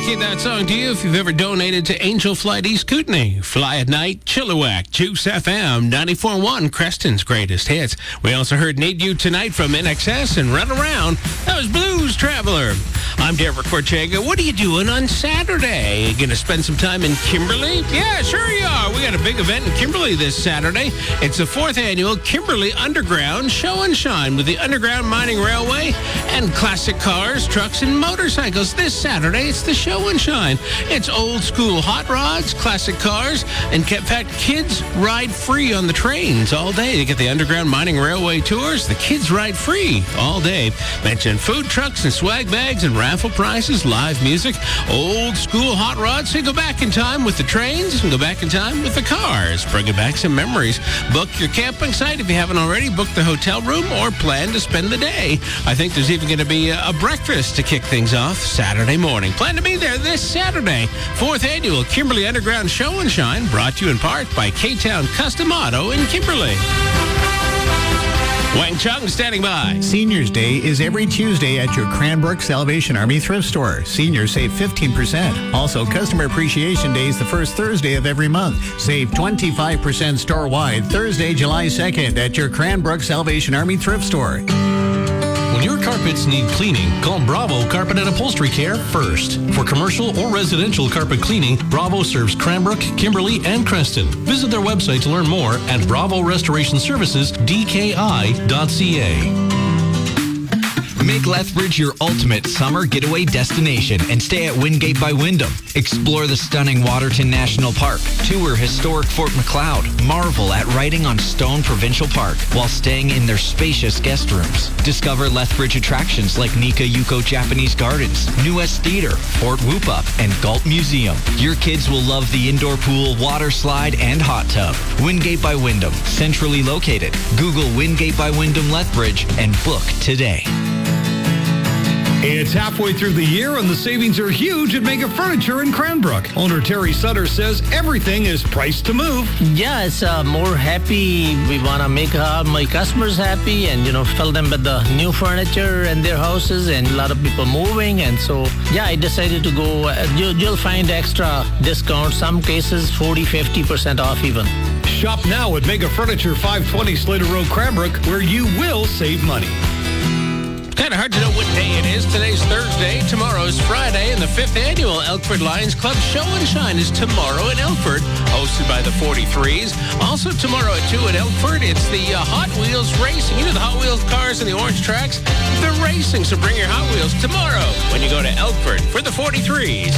dedicate that song to you if you've ever donated to Angel Flight East Kootenai. Fly at Night, Chilliwack, Juice FM, 94.1, Creston's greatest hits. We also heard Need You Tonight from NXS and Run Around. That was Blues Traveler. I'm Derek Corchega. What are you doing on Saturday? You going to spend some time in Kimberly? Yeah, sure you are. We got a big event in Kimberly this Saturday. It's the 4th annual Kimberly Underground Show and Shine with the Underground Mining Railway and classic cars, trucks, and motorcycles. This Saturday, it's the Show and Shine. It's old school hot rods, classic cars, and in fact, kids ride free on the trains all day. You get the Underground Mining Railway tours. The kids ride free all day. Mention food trucks and swag bags and raffle prizes, live music, old school hot rods. So you go back in time with the trains and go back in time with the cars. Bringing back some memories. Book your camping site if you haven't already. Book the hotel room or plan to spend the day. I think there's even going to be a breakfast to kick things off Saturday morning. Plan to be there this Saturday. 4th annual Kimberly Underground Show and Shine, brought to you in part by K-Town Custom Auto in Kimberly. Wang Chung standing by. Seniors Day is every Tuesday at your Cranbrook Salvation Army thrift store. Seniors save 15%. Also, Customer Appreciation Day is the first Thursday of every month. Save 25% store-wide Thursday, July 2nd at your Cranbrook Salvation Army thrift store. When your carpets need cleaning, call Bravo Carpet and Upholstery Care first. For commercial or residential carpet cleaning, Bravo serves Cranbrook, Kimberly, and Creston. Visit their website to learn more at Bravo Restoration Services, DKI.ca. Make Lethbridge your ultimate summer getaway destination and stay at Wingate by Wyndham. Explore the stunning Waterton National Park, tour historic Fort McLeod, marvel at riding on Stone Provincial Park while staying in their spacious guest rooms. Discover Lethbridge attractions like Nika Yuko Japanese Gardens, New West Theater, Fort Whoop-Up, and Galt Museum. Your kids will love the indoor pool, water slide, and hot tub. Wingate by Wyndham, centrally located. Google Wingate by Wyndham Lethbridge and book today. It's halfway through the year and the savings are huge at Mega Furniture in Cranbrook. Owner Terry Sutter says everything is priced to move. Yeah, it's more happy. We want to make my customers happy and, fill them with the new furniture and their houses and a lot of people moving. And so, yeah, I decided to go. You'll find extra discounts, some cases 40, 50% off even. Shop now at Mega Furniture, 520 Slater Road, Cranbrook, where you will save money. Kind of hard to know what day it is. Today's Thursday, tomorrow's Friday, and the 5th annual Elkford Lions Club Show and Shine is tomorrow in Elkford, hosted by the 43s. Also tomorrow at 2 at Elkford, it's the Hot Wheels racing. You know the Hot Wheels cars and the orange tracks? They're racing, so bring your Hot Wheels tomorrow when you go to Elkford for the 43s.